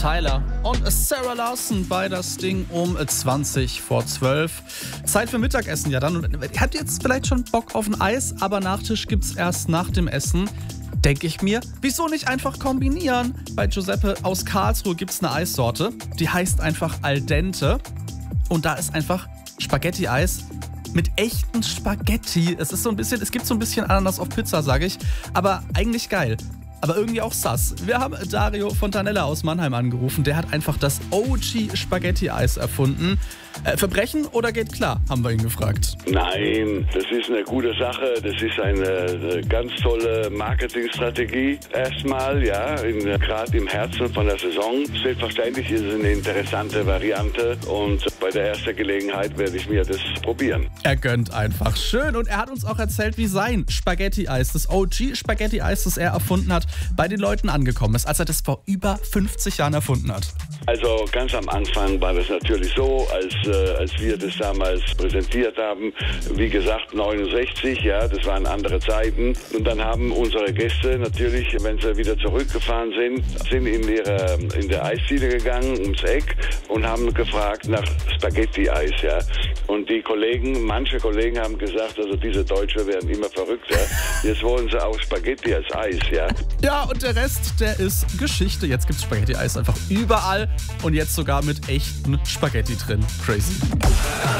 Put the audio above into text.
Tyler und Sarah Larson bei das Ding um 20 vor 12. Zeit für Mittagessen, ja dann. Und ihr habt jetzt vielleicht schon Bock auf ein Eis, aber Nachtisch gibt's erst nach dem Essen. Denke ich mir, wieso nicht einfach kombinieren? Bei Giuseppe aus Karlsruhe gibt's eine Eissorte, die heißt einfach Al Dente. Und da ist einfach Spaghetti-Eis mit echten Spaghetti. Es gibt so ein bisschen Ananas auf Pizza, sage ich, aber eigentlich geil. Aber irgendwie auch sass. Wir haben Dario Fontanella aus Mannheim angerufen. Der hat einfach das OG Spaghetti-Eis erfunden. Verbrechen oder geht klar, haben wir ihn gefragt. Nein, das ist eine gute Sache. Das ist eine ganz tolle Marketingstrategie. Erstmal, ja, gerade im Herzen von der Saison. Selbstverständlich ist es eine interessante Variante und bei der ersten Gelegenheit werde ich mir das probieren. Er gönnt einfach. Schön. Und er hat uns auch erzählt, wie sein Spaghetti-Eis, das OG Spaghetti-Eis, das er erfunden hat, bei den Leuten angekommen ist, als er das vor über 50 Jahren erfunden hat. Also ganz am Anfang war das natürlich so, als wir das damals präsentiert haben, wie gesagt 69, ja, das waren andere Zeiten. Und dann haben unsere Gäste natürlich, wenn sie wieder zurückgefahren sind in der Eisdiele gegangen, ums Eck und haben gefragt nach Spaghetti-Eis, ja. Und manche Kollegen haben gesagt, also diese Deutsche werden immer verrückter. Jetzt wollen sie auch Spaghetti als Eis, ja. Ja, und der Rest, der ist Geschichte. Jetzt gibt's Spaghetti-Eis einfach überall und jetzt sogar mit echten Spaghetti drin. Crazy.